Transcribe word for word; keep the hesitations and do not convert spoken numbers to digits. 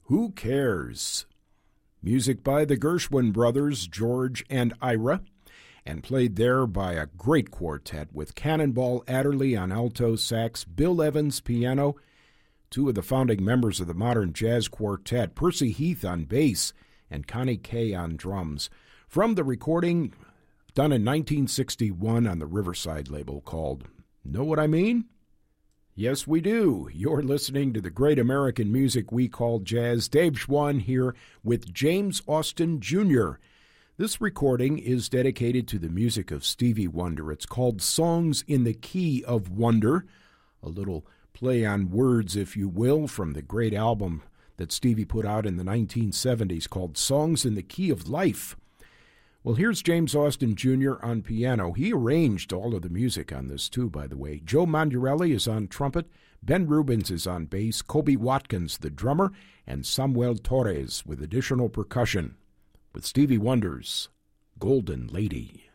Who Cares? Music by the Gershwin brothers, George and Ira, and played there by a great quartet with Cannonball Adderley on alto sax, Bill Evans piano, two of the founding members of the modern jazz quartet, Percy Heath on bass, and Connie Kay on drums, from the recording done in nineteen sixty-one on the Riverside label called Know What I Mean? Yes, we do. You're listening to the great American music we call jazz. Dave Schwann here with James Austin Junior This recording is dedicated to the music of Stevie Wonder. It's called Songs in the Key of Wonder, a little play on words, if you will, from the great album that Stevie put out in the nineteen seventies called Songs in the Key of Life. Well, here's James Austin Junior on piano. He arranged all of the music on this, too, by the way. Joe Mondurelli is on trumpet, Ben Rubens is on bass, Kobe Watkins, the drummer, and Samuel Torres with additional percussion, with Stevie Wonder's Golden Lady.